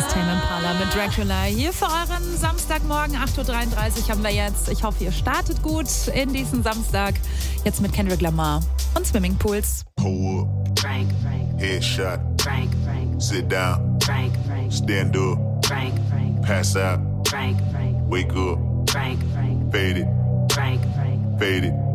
ist Tame Impala mit Dracula. Hier für euren Samstagmorgen, 8.33 Uhr haben wir jetzt. Ich hoffe, ihr startet gut in diesen Samstag. Jetzt mit Kendrick Lamar und Swimmingpools. Pull up. Frank. Headshot. Frank. Sit down. Frank. Stand up. Frank. Pass out. Frank. Wake up. Frank. Fade it. Frank. Fade it.